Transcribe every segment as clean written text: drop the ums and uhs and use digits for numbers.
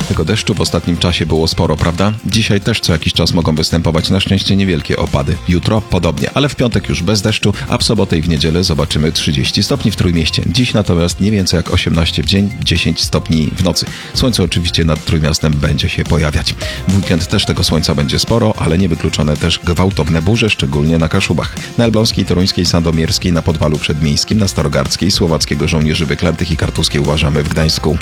Tego deszczu w ostatnim czasie było sporo, prawda? Dzisiaj też co jakiś czas mogą występować na szczęście niewielkie opady. Jutro podobnie, ale w piątek już bez deszczu, a w sobotę i w niedzielę zobaczymy 30 stopni w Trójmieście. Dziś natomiast nie więcej jak 18 w dzień, 10 stopni w nocy. Słońce oczywiście nad Trójmiastem będzie się pojawiać. W weekend też tego słońca będzie sporo, ale niewykluczone też gwałtowne burze, szczególnie na Kaszubach. Na Elbląskiej, Toruńskiej, Sandomierskiej, na Podwalu Przedmiejskim, na Starogardzkiej, Słowackiego Żołnierzy Wyklętych i Kartuskie uważamy w Gdańsku.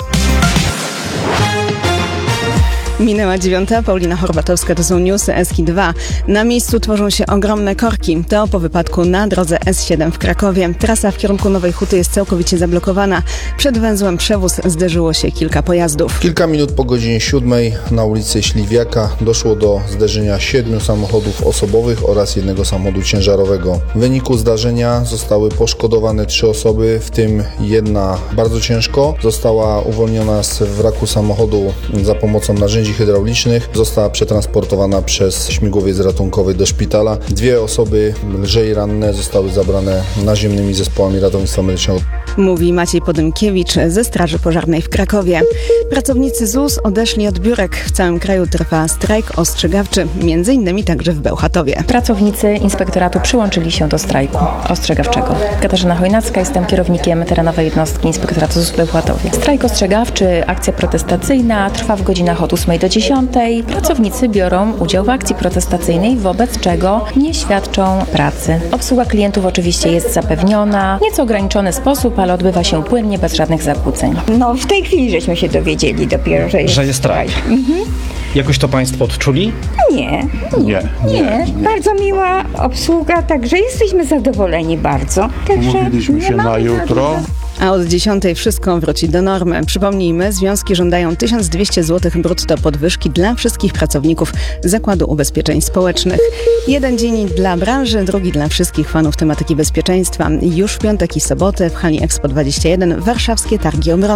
Minęła 9. Paulina Horbatowska, to są newsy Eski 2. Na miejscu tworzą się ogromne korki. To po wypadku na drodze S7 w Krakowie. Trasa w kierunku Nowej Huty jest całkowicie zablokowana. Przed węzłem Przewóz zderzyło się kilka pojazdów. Kilka minut po godzinie 7 na ulicy Śliwiaka doszło do zderzenia 7 samochodów osobowych oraz jednego samochodu ciężarowego. W wyniku zdarzenia zostały poszkodowane 3 osoby, w tym jedna bardzo ciężko. Została uwolniona z wraku samochodu za pomocą narzędzi hydraulicznych. Została przetransportowana przez śmigłowiec ratunkowy do szpitala. 2 osoby lżej ranne zostały zabrane naziemnymi zespołami ratownictwa medycznego. Mówi Maciej Podymkiewicz ze Straży Pożarnej w Krakowie. Pracownicy ZUS odeszli od biurek. W całym kraju trwa strajk ostrzegawczy, m.in. także w Bełchatowie. Pracownicy inspektoratu przyłączyli się do strajku ostrzegawczego. Katarzyna Chojnacka, jestem kierownikiem terenowej jednostki inspektoratu ZUS w Bełchatowie. Strajk ostrzegawczy, akcja protestacyjna trwa w godzinach od 8 do 10. Pracownicy biorą udział w akcji protestacyjnej, wobec czego nie świadczą pracy. Obsługa klientów oczywiście jest zapewniona, w nieco ograniczony sposób, ale odbywa się płynnie, bez żadnych zakłóceń. No w tej chwili żeśmy się dowiedzieli dopiero, że jest strajk. Jakoś to Państwo odczuli? Nie. Bardzo miła obsługa, także jesteśmy zadowoleni bardzo. Umówiliśmy się na jutro. A od 10 wszystko wróci do normy. Przypomnijmy, związki żądają 1200 zł brutto podwyżki dla wszystkich pracowników Zakładu Ubezpieczeń Społecznych. Jeden dzień dla branży, drugi dla wszystkich fanów tematyki bezpieczeństwa. Już w piątek i sobotę w hali Expo 21 warszawskie targi obrony.